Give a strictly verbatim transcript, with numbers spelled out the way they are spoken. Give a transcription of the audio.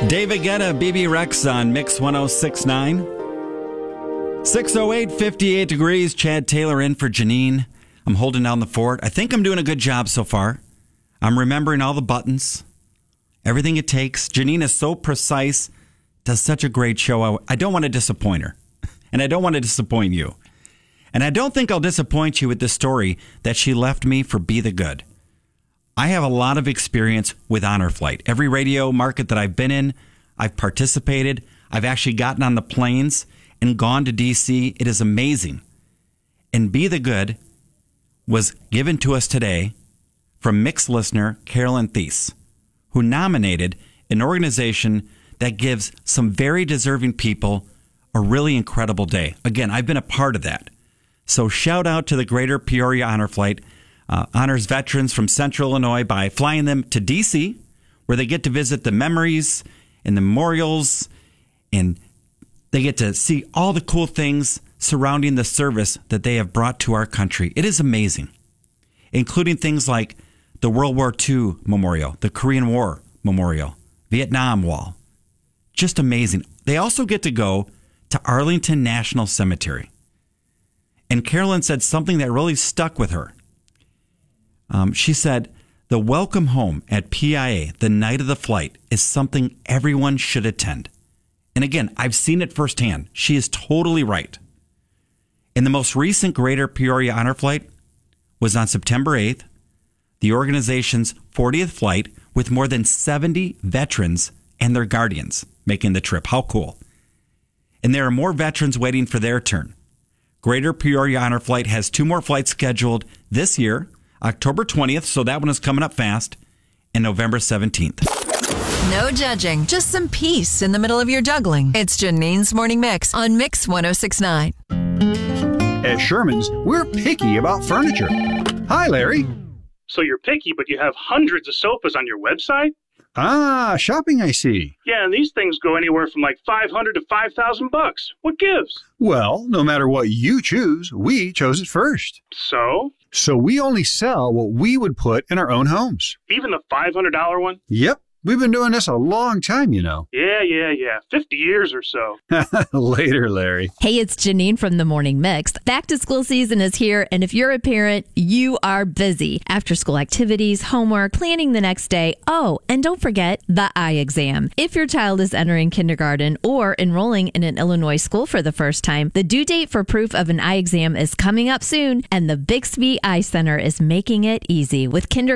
David Guetta, B B Rex on Mix one oh six point nine. six oh eight, fifty-eight degrees. Chad Taylor in for Janine. I'm holding down the fort. I think I'm doing a good job so far. I'm remembering all the buttons, everything it takes. Janine is so precise, does such a great show. I, I don't want to disappoint her, and I don't want to disappoint you. And I don't think I'll disappoint you with the story that she left me for Be the Good. I have a lot of experience with Honor Flight. Every radio market that I've been in, I've participated. I've actually gotten on the planes and gone to D C. It is amazing. And Be the Good was given to us today from Mix listener Carolyn Thies, who nominated an organization that gives some very deserving people a really incredible day. Again, I've been a part of that. So shout out to the Greater Peoria Honor Flight. Uh, honors veterans from Central Illinois by flying them to D C, where they get to visit the memories and the memorials, and they get to see all the cool things surrounding the service that they have brought to our country. It is amazing, including things like the World War Two Memorial, the Korean War Memorial, Vietnam Wall. Just amazing. They also get to go to Arlington National Cemetery. And Carolyn said something that really stuck with her. Um, she said, the welcome home at P I A the night of the flight is something everyone should attend. And again, I've seen it firsthand. She is totally right. And the most recent Greater Peoria Honor Flight was on September eighth, the organization's fortieth flight, with more than seventy veterans and their guardians making the trip. How cool. And there are more veterans waiting for their turn. Greater Peoria Honor Flight has two more flights scheduled this year, October twentieth, so that one is coming up fast, and November seventeenth. No judging, just some peace in the middle of your juggling. It's Janine's Morning Mix on Mix one oh six point nine. At Sherman's, we're picky about furniture. Hi, Larry. So you're picky, but you have hundreds of sofas on your website? Ah, shopping, I see. Yeah, and these things go anywhere from like five hundred to five thousand bucks. What gives? Well, no matter what you choose, we chose it first. So? So we only sell what we would put in our own homes. Even the five hundred dollars one? Yep. We've been doing this a long time, you know. Yeah, yeah, yeah. fifty years or so. Later, Larry. Hey, it's Janine from the Morning Mix. Back to school season is here, and if you're a parent, you are busy. After school activities, homework, planning the next day. Oh, and don't forget the eye exam. If your child is entering kindergarten or enrolling in an Illinois school for the first time, the due date for proof of an eye exam is coming up soon, and the Bixby Eye Center is making it easy with kindergarten.